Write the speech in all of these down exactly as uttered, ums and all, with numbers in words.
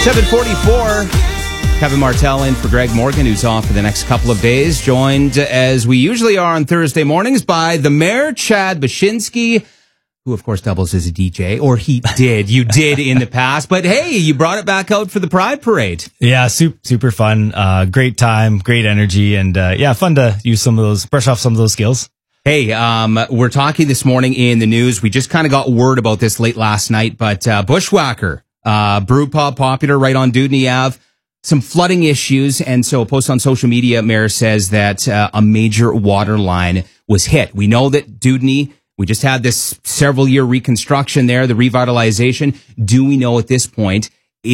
seven forty-four. Kevin Martell in for Greg Morgan, who's off for the next couple of days. Joined, as we usually are on Thursday mornings, by the mayor, Chad Baczynski, who, of course, doubles as a D J. Or he did. You did in the past. But, hey, you brought it back out for the Pride Parade. Yeah, super, super fun. Uh, great time, great energy. And, uh, yeah, fun to use some of those, brush off some of those skills. Hey, um, we're talking this morning in the news. We just kind of got word about this late last night, but uh, Bushwhacker, uh, brew pub popular right on Dudney Avenue, some flooding issues. And so a post on social media, Mayor says that uh, a major water line was hit. We know that Dudney, we just had this several year reconstruction there, the revitalization. Do we know at this point,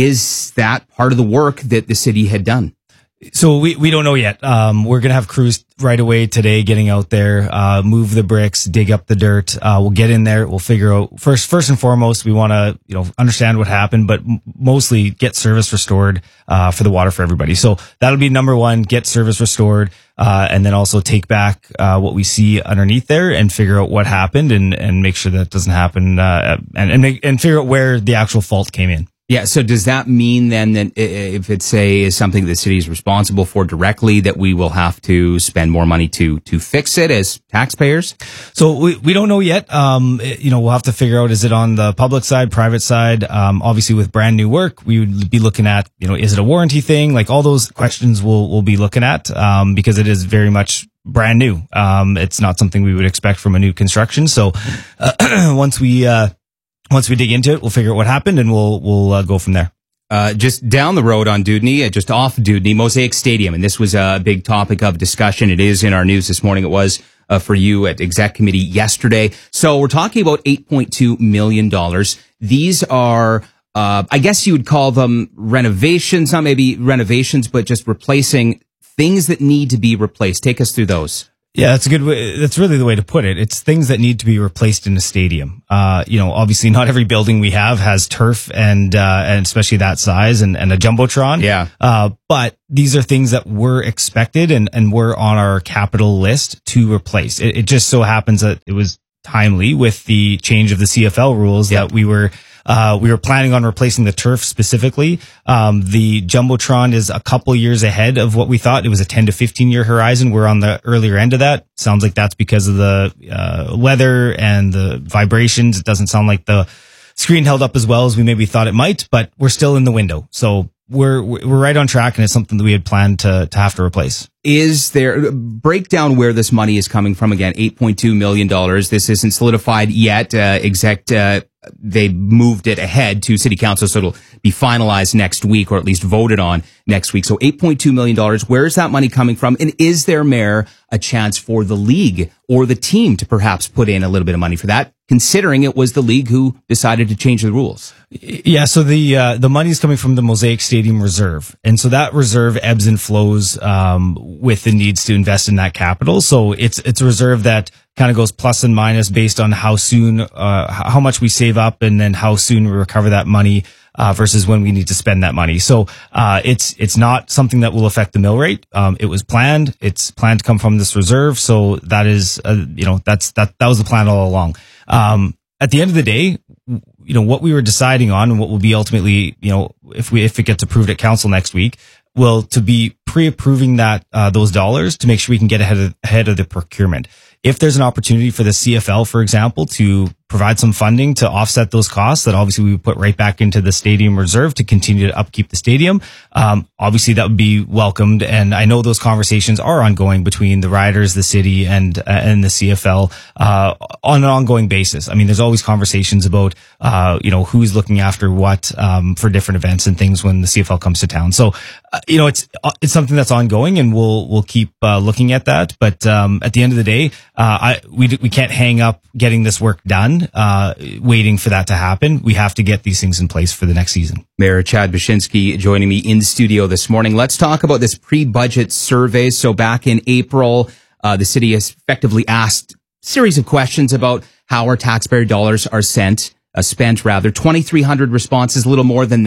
is that part of the work that the city had done? So we, we don't know yet. Um, we're going to have crews right away today getting out there, uh, move the bricks, dig up the dirt. Uh, we'll get in there. We'll figure out first, first and foremost, we want to, you know, understand what happened, but m- mostly get service restored, uh, for the water for everybody. So that'll be number one, get service restored, uh, and then also take back, uh, what we see underneath there and figure out what happened and, and make sure that doesn't happen, uh, and, and make, and figure out where the actual fault came in. Yeah, so does that mean then that if it's say is something the city is responsible for directly, that we will have to spend more money to to fix it as taxpayers? So we we don't know yet. Um, you know, we'll have to figure out, is it on the public side, private side? Um, obviously with brand new work, we would be looking at, you know, is it a warranty thing? Like all those questions we'll we'll be looking at, um, because it is very much brand new. Um, it's not something we would expect from a new construction. So uh, once we uh Once we dig into it, we'll figure out what happened and we'll we'll uh, go from there. Uh, just down the road on Dudney, uh, just off Dudney, Mosaic Stadium. And this was a big topic of discussion. It is in our news this morning. It was uh, for you at Exec Committee yesterday. So we're talking about eight point two million dollars. These are, uh, I guess you would call them renovations, not maybe renovations, but just replacing things that need to be replaced. Take us through those. Yeah, that's a good way. That's really the way to put it. It's things that need to be replaced in a stadium. Uh, you know, obviously not every building we have has turf and, uh, and especially that size and, and a Jumbotron. Yeah. Uh, but these are things that were expected and, and were on our capital list to replace. It, it just so happens that it was timely with the change of the C F L rules. Yep. that we were, Uh, we were planning on replacing the turf specifically. Um, the Jumbotron is a couple years ahead of what we thought. It was a ten to fifteen year horizon. We're on the earlier end of that. Sounds like that's because of the, uh, weather and the vibrations. It doesn't sound like the screen held up as well as we maybe thought it might, but we're still in the window. So we're, we're right on track, and it's something that we had planned to, to have to replace. Is there, break down where this money is coming from again, eight point two million dollars. This isn't solidified yet. Uh, exec, uh, they moved it ahead to city council, so it'll be finalized next week, or at least voted on next week. So eight point two million dollars. Where is that money coming from? And is there, Mayor, a chance for the league or the team to perhaps put in a little bit of money for that, considering it was the league who decided to change the rules? Yeah, so the uh, the money is coming from the Mosaic Stadium Reserve. And so that reserve ebbs and flows um, with the needs to invest in that capital. So it's it's a reserve that kind of goes plus and minus based on how soon, uh, how much we save up and then how soon we recover that money, uh, versus when we need to spend that money. So, uh, it's, it's not something that will affect the mill rate. Um, it was planned. It's planned to come from this reserve. So that is, uh, you know, that's, that, that was the plan all along. Um, at the end of the day, you know, what we were deciding on and what will be ultimately, you know, if we, if it gets approved at council next week, will to be pre-approving that, uh, those dollars to make sure we can get ahead of, ahead of the procurement. If there's an opportunity for the C F L, for example, to provide some funding to offset those costs that obviously we would put right back into the stadium reserve to continue to upkeep the stadium, um, obviously that would be welcomed. And I know those conversations are ongoing between the riders, the city, and uh, and the C F L uh, on an ongoing basis. I mean, there's always conversations about uh, you know, who's looking after what um, for different events and things when the C F L comes to town. So uh, you know, it's it's something that's ongoing, and we'll we'll keep uh, looking at that. But um, at the end of the day, uh, I we we can't hang up getting this work done, uh, waiting for that to happen. We have to get these things in place for the next season. Mayor Chad Baczynski joining me in studio this morning. Let's talk about this pre-budget survey. So back in April, uh, the city has effectively asked a series of questions about how our taxpayer dollars are sent, uh, spent rather. twenty-three hundred responses, a little more than that.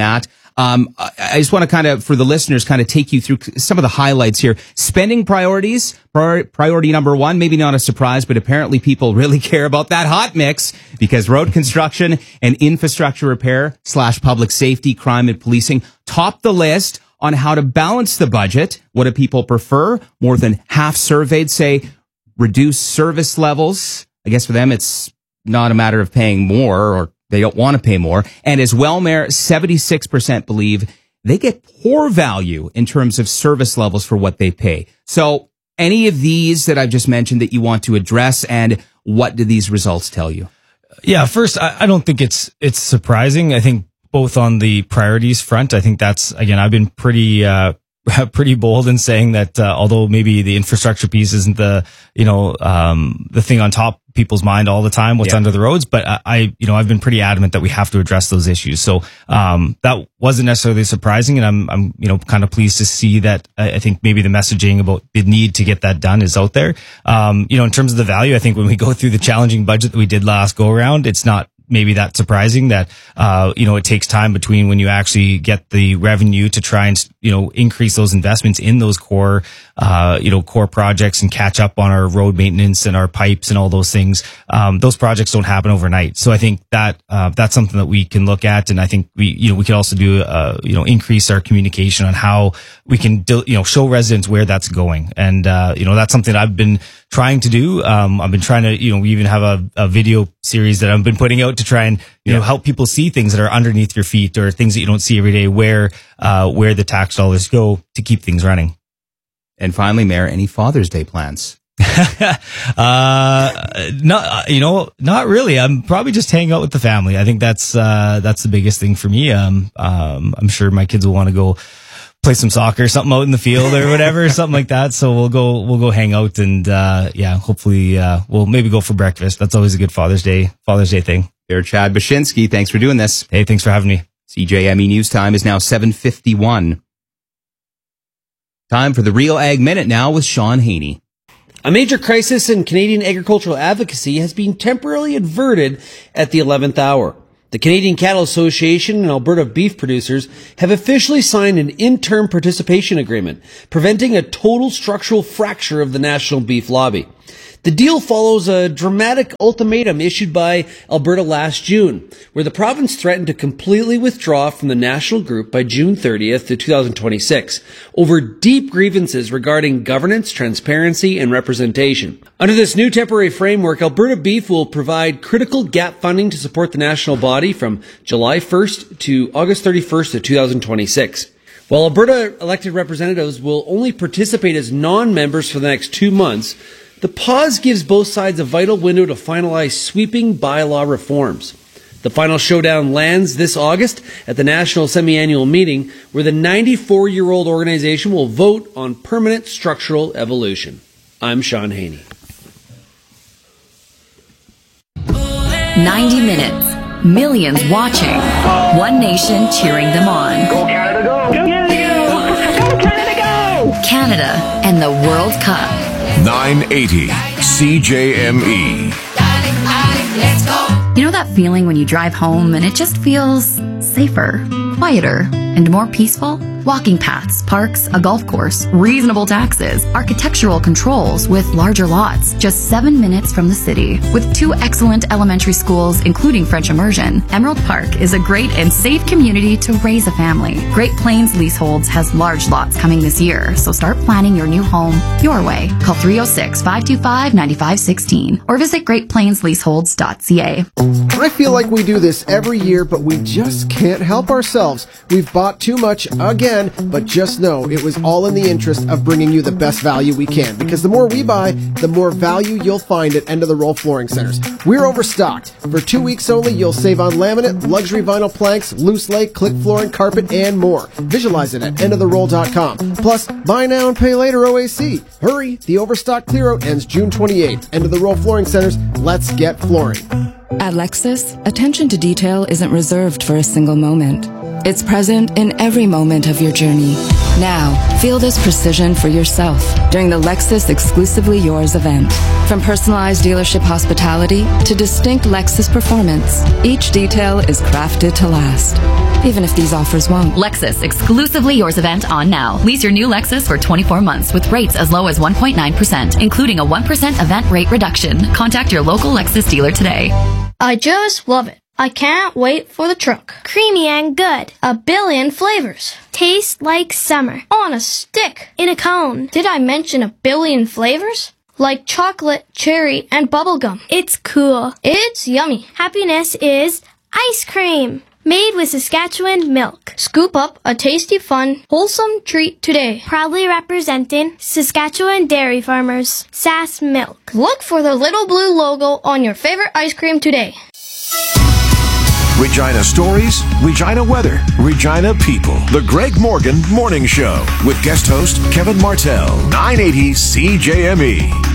Um, I, I just want to kind of, for the listeners, kind of take you through some of the highlights here. Spending priorities, prior, priority number one, maybe not a surprise, but apparently people really care about that hot mix because road construction and infrastructure repair slash public safety, crime and policing top the list on how to balance the budget. What do people prefer? More than half surveyed say reduce service levels. I guess for them, it's not a matter of paying more, or they don't want to pay more. And as well, Mayor, seventy-six percent believe they get poor value in terms of service levels for what they pay. So any of these that I've just mentioned that you want to address, and what do these results tell you? Yeah, first, I, I don't think it's it's surprising. I think both on the priorities front, I think that's, again, I've been pretty uh pretty bold in saying that uh, although maybe the infrastructure piece isn't the, you know, um, the thing on top of people's mind all the time, what's yeah. under the roads, but I, I, you know, I've been pretty adamant that we have to address those issues. So, um, that wasn't necessarily surprising. And I'm, I'm, you know, kind of pleased to see that. I, I think maybe the messaging about the need to get that done is out there. Um, you know, in terms of the value, I think when we go through the challenging budget that we did last go around, it's not maybe that surprising that, uh, you know, it takes time between when you actually get the revenue to try and, you know, increase those investments in those core, uh, you know, core projects and catch up on our road maintenance and our pipes and all those things. Um, those projects don't happen overnight. So I think that, uh, that's something that we can look at. And I think we, you know, we could also do, uh, you know, increase our communication on how we can, you know, show residents where that's going. And, uh, you know, that's something I've been trying to do. Um, I've been trying to, you know, we even have a, a video series that I've been putting out to try and, you yeah. know, help people see things that are underneath your feet or things that you don't see every day, where, uh, where the tax dollars go to keep things running. And finally, Mayor, any Father's Day plans? uh, not, you know, not really. I'm probably just hanging out with the family. I think that's, uh, that's the biggest thing for me. Um, um, I'm sure my kids will want to go play some soccer, something out in the field or whatever, something like that. So we'll go, we'll go hang out and, uh, yeah, hopefully, uh, we'll maybe go for breakfast. That's always a good Father's Day, Father's Day thing. There, Chad Bashinsky. Thanks for doing this. Hey, thanks for having me. C J M E News Time is now seven fifty-one. Time for the Real Ag Minute now with Sean Haney. A major crisis in Canadian agricultural advocacy has been temporarily averted at the eleventh hour. The Canadian Cattle Association and Alberta beef producers have officially signed an interim participation agreement, preventing a total structural fracture of the national beef lobby. The deal follows a dramatic ultimatum issued by Alberta last June, where the province threatened to completely withdraw from the national group by June thirtieth to two thousand twenty-six over deep grievances regarding governance, transparency, and representation. Under this new temporary framework, Alberta Beef will provide critical gap funding to support the national body from July first to August thirty-first of two thousand twenty-six. While Alberta elected representatives will only participate as non-members for the next two months, the pause gives both sides a vital window to finalize sweeping bylaw reforms. The final showdown lands this August at the National Semi-Annual Meeting, where the ninety-four-year-old organization will vote on permanent structural evolution. I'm Sean Haney. ninety minutes, millions watching, one nation cheering them on. Go Canada, go! Go Canada, go! Go Canada, go! Canada and the World Cup. nine eighty C J M E. You know that feeling when you drive home and it just feels safer, quieter, and more peaceful? Walking paths, parks, a golf course, reasonable taxes, architectural controls with larger lots, just seven minutes from the city. With two excellent elementary schools, including French immersion, Emerald Park is a great and safe community to raise a family. Great Plains Leaseholds has large lots coming this year, so start planning your new home your way. Call three oh six, five two five, nine five one six or visit great plains leaseholds dot c a. I feel like we do this every year, but we just can't help ourselves. We've bought too much again. But just know it was all in the interest of bringing you the best value we can, because the more we buy, the more value you'll find at End of the Roll Flooring Centers. We're overstocked. For two weeks only, you'll save on laminate, luxury vinyl planks, loose lay, click flooring, carpet, and more. Visualize it at end of the roll dot com. Plus, buy now and pay later O A C. Hurry, the overstock clear-out ends June twenty-eighth. End of the Roll Flooring Centers, let's get flooring. At Lexus, attention to detail isn't reserved for a single moment. It's present in every moment of your journey. Now, feel this precision for yourself during the Lexus Exclusively Yours event. From personalized dealership hospitality to distinct Lexus performance, each detail is crafted to last, even if these offers won't. Lexus Exclusively Yours event on now. Lease your new Lexus for twenty-four months with rates as low as one point nine percent, including a one percent event rate reduction. Contact your local Lexus dealer today. I just love it. I can't wait for the truck. Creamy and good. A billion flavors. Tastes like summer. On a stick. In a cone. Did I mention a billion flavors? Like chocolate, cherry, and bubblegum. It's cool. It's yummy. Happiness is ice cream. Made with Saskatchewan milk. Scoop up a tasty, fun, wholesome treat today. Proudly representing Saskatchewan dairy farmers. Sass Milk. Look for the little blue logo on your favorite ice cream today. Regina stories, Regina weather, Regina people. The Greg Morgan Morning Show with guest host Kevin Martell. nine eighty C J M E.